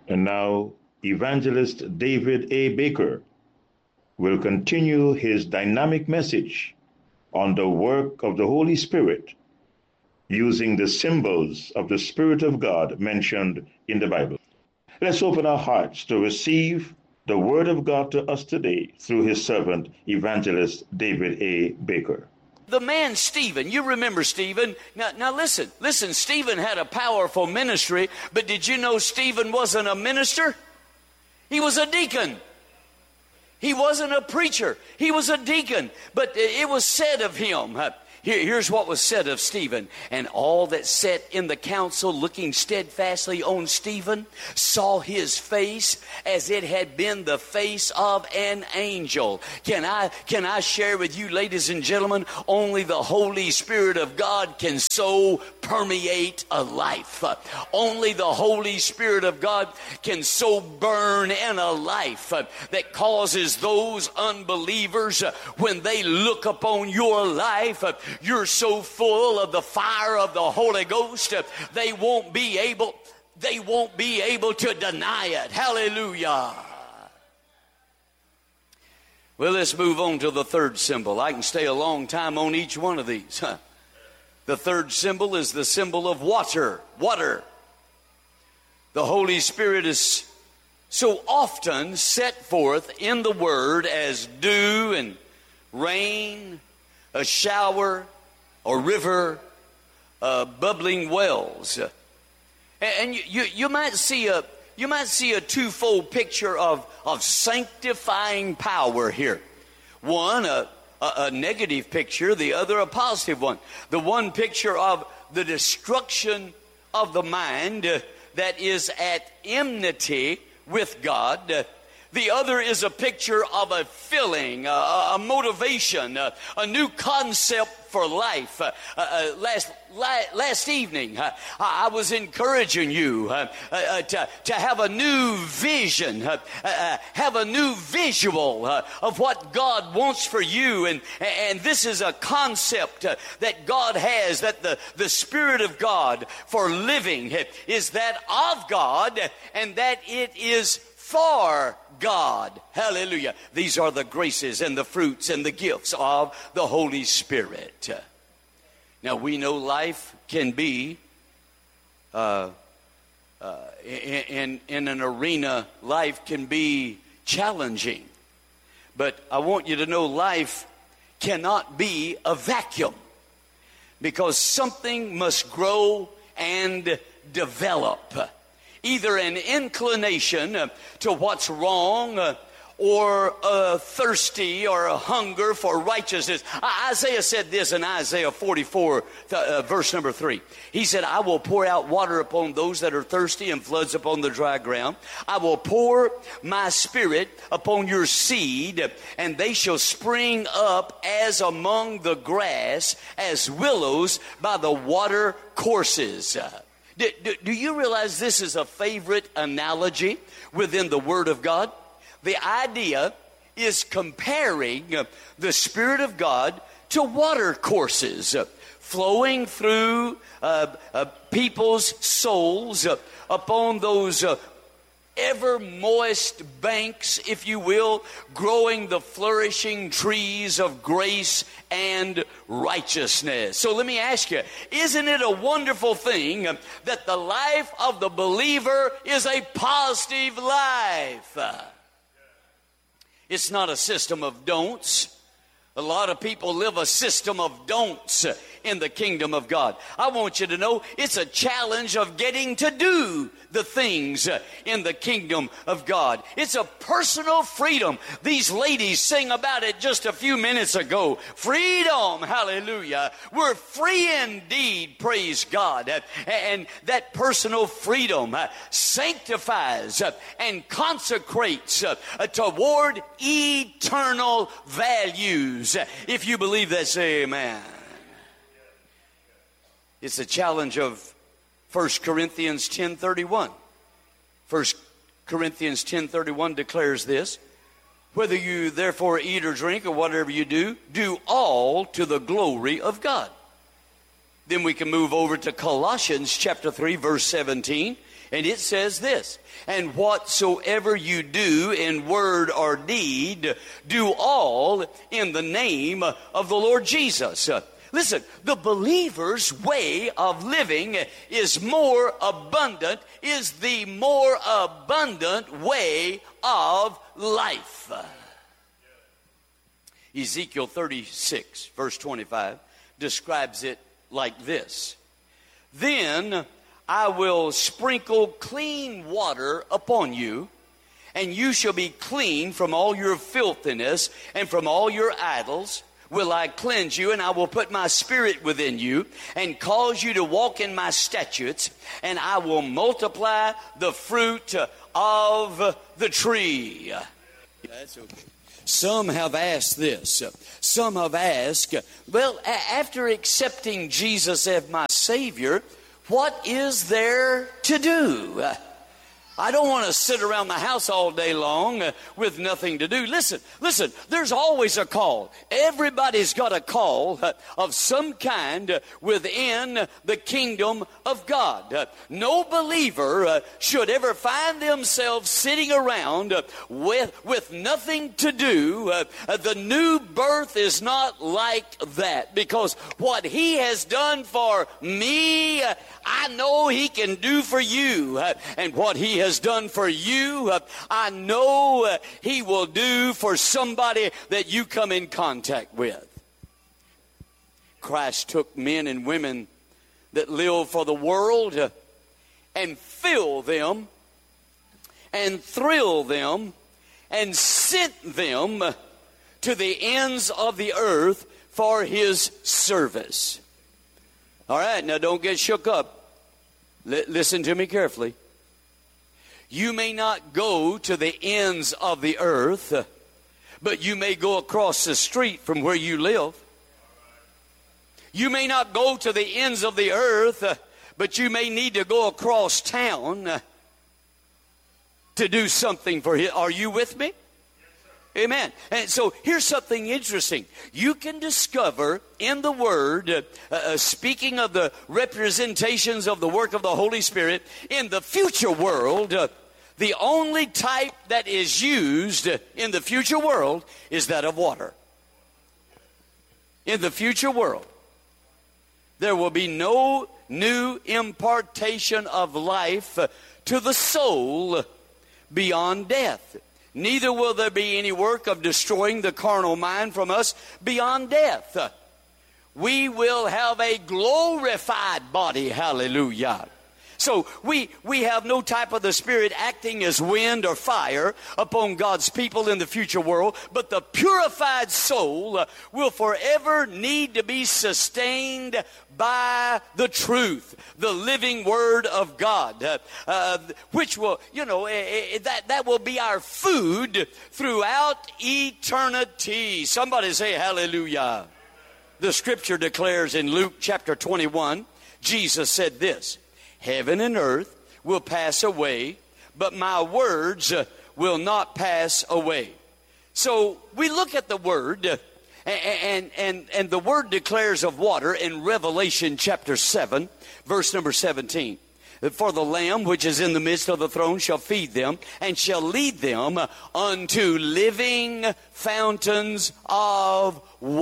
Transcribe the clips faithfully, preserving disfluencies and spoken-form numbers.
And now, Evangelist David A. Baker will continue his dynamic message on the work of the Holy Spirit using the symbols of the Spirit of God mentioned in the Bible. Let's open our hearts to receive the Word of God to us today through his servant, Evangelist David A. Baker. The man Stephen, you remember Stephen. Now, now listen, listen, Stephen had a powerful ministry, but did you know Stephen wasn't a minister? He was a deacon. He wasn't a preacher. He was a deacon. But it was said of him, uh, here, here's what was said of Stephen. And all that sat in the council looking steadfastly on Stephen saw his face as it had been the face of an angel. Can I, can I share with you, ladies and gentlemen, only the Holy Spirit of God can so permeate a life. Uh, only the Holy Spirit of God can so burn in a life uh, that causes those unbelievers, uh, when they look upon your life, uh, you're so full of the fire of the Holy Ghost, uh, they won't be able, they won't be able to deny it. Hallelujah. Well, let's move on to the third symbol. I can stay a long time on each one of these. Huh? The third symbol is the symbol of water. Water. The Holy Spirit is so often set forth in the Word as dew and rain, a shower, a river, uh, bubbling wells. And you, you, you might see a you might see a twofold picture of, of sanctifying power here. One, a A, a negative picture, the other a positive one. The one picture of the destruction of the mind uh, that is at enmity with God. Uh, the other is a picture of a feeling, a, a motivation, a, a new concept for life. Uh, uh, last la- last evening, uh, I was encouraging you uh, uh, to, to have a new vision, uh, uh, have a new visual uh, of what God wants for you. And, and this is a concept uh, that God has, that the, the Spirit of God for living is that of God, and that it is for God. Hallelujah. These are the graces and the fruits and the gifts of the Holy Spirit. Now, we know life can be uh, uh, in, in an arena, life can be challenging. But I want you to know life cannot be a vacuum, because something must grow and develop. Either an inclination uh, to what's wrong, uh, or a thirsty or a hunger for righteousness. Isaiah said this in Isaiah forty-four, uh, verse number three. He said, I will pour out water upon those that are thirsty and floods upon the dry ground. I will pour my Spirit upon your seed, and they shall spring up as among the grass, as willows by the water courses. Do, do, do you realize this is a favorite analogy within the Word of God? The idea is comparing the Spirit of God to water courses uh, flowing through uh, uh, people's souls uh, upon those uh, ever moist banks, if you will, growing the flourishing trees of grace and righteousness. So let me ask you, isn't it a wonderful thing that the life of the believer is a positive life? It's not a system of don'ts. A lot of people live a system of don'ts in the kingdom of God. I want you to know it's a challenge of getting to do the things in the kingdom of God. It's a personal freedom. These ladies sing about it just a few minutes ago. Freedom, hallelujah. We're free indeed, praise God. And that personal freedom sanctifies and consecrates toward eternal values. If you believe that, say amen. It's a challenge of First Corinthians ten thirty-one. First Corinthians ten thirty-one declares this: whether you therefore eat or drink or whatever you do, do all to the glory of God. Then we can move over to Colossians chapter three, verse seventeen. And it says this, and whatsoever you do in word or deed, do all in the name of the Lord Jesus. Listen, the believer's way of living is more abundant, is the more abundant way of life. Ezekiel thirty-six, verse twenty-five, describes it like this. Then I will sprinkle clean water upon you, and you shall be clean from all your filthiness and from all your idols. Will I cleanse you, and I will put my spirit within you and cause you to walk in my statutes, and I will multiply the fruit of the tree. That's okay. Some have asked this. Some have asked, well, after accepting Jesus as my Savior, what is there to do? I don't want to sit around the house all day long uh, with nothing to do. Listen, listen, there's always a call. Everybody's got a call uh, of some kind uh, within the kingdom of God. Uh, no believer uh, should ever find themselves sitting around uh, with, with nothing to do. Uh, uh, the new birth is not like that, because what He has done for me, uh, I know He can do for you. Uh, and what He has has done for you, uh, I know uh, He will do for somebody that you come in contact with. Christ took men and women that live for the world uh, and fill them and thrill them and sent them to the ends of the earth for His service. All right, now don't get shook up. L- listen to me carefully. You may not go to the ends of the earth, but you may go across the street from where you live. You may not go to the ends of the earth, but you may need to go across town to do something for Him. Are you with me? Amen. And so here's something interesting. You can discover in the Word, uh, uh, speaking of the representations of the work of the Holy Spirit, in the future world, uh, the only type that is used in the future world is that of water. In the future world, there will be no new impartation of life to the soul beyond death. Neither will there be any work of destroying the carnal mind from us beyond death. We will have a glorified body. Hallelujah. So we, we have no type of the Spirit acting as wind or fire upon God's people in the future world, but the purified soul will forever need to be sustained by the truth, the living Word of God, uh, uh, which will, you know, uh, uh, that, that will be our food throughout eternity. Somebody say hallelujah. The Scripture declares in Luke chapter twenty-one, Jesus said this, heaven and earth will pass away, but my words uh, will not pass away. So we look at the Word, uh, and, and, and the Word declares of water in Revelation chapter seven, verse number seventeen. For the Lamb which is in the midst of the throne shall feed them, and shall lead them unto living fountains of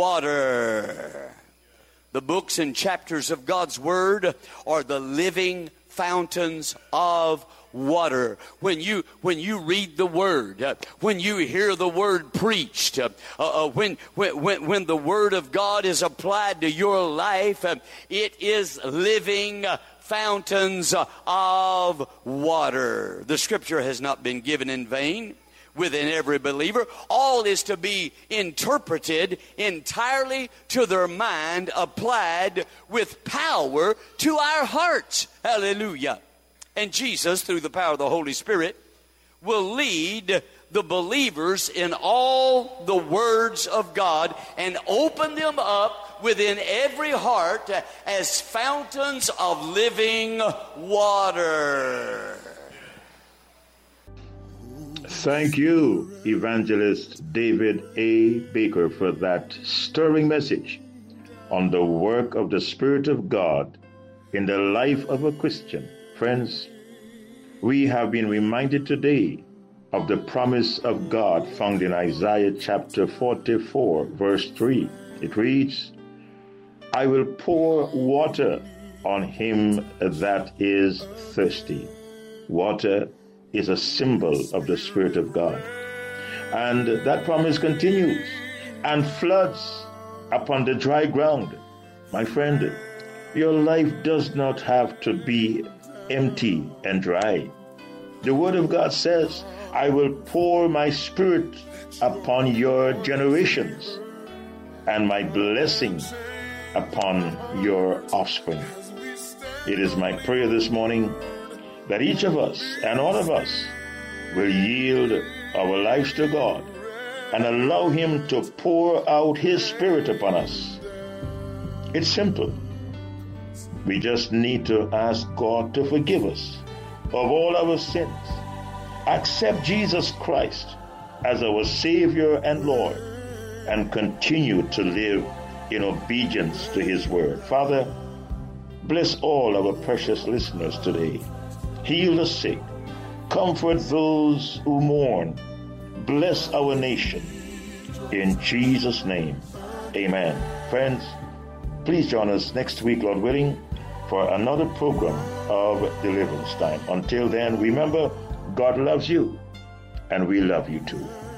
water. The books and chapters of God's Word are the living fountains of water. When you when you read the Word, uh, when you hear the Word preached, uh, uh, when, when when the Word of God is applied to your life, uh, it is living uh, fountains uh, of water. The Scripture has not been given in vain within every believer. All is to be interpreted entirely to their mind, applied with power to our hearts. Hallelujah. And Jesus, through the power of the Holy Spirit, will lead the believers in all the words of God and open them up within every heart as fountains of living water. Thank you, Evangelist David A. Baker, for that stirring message on the work of the Spirit of God in the life of a Christian. Friends, we have been reminded today of the promise of God found in Isaiah chapter forty-four, verse three. It reads, I will pour water on him that is thirsty. Water is a symbol of the Spirit of God. And that promise continues, and floods upon the dry ground. My friend, your life does not have to be empty and dry. The Word of God says, I will pour my Spirit upon your generations and my blessing upon your offspring. It is my prayer this morning that each of us and all of us will yield our lives to God and allow Him to pour out His Spirit upon us. It's simple. We just need to ask God to forgive us of all our sins. Accept Jesus Christ as our Savior and Lord and continue to live in obedience to His Word. Father, bless all our precious listeners today. Heal the sick. Comfort those who mourn. Bless our nation. In Jesus' name, amen. Friends, please join us next week, Lord willing, for another program of Deliverance Time. Until then, remember, God loves you, and we love you too.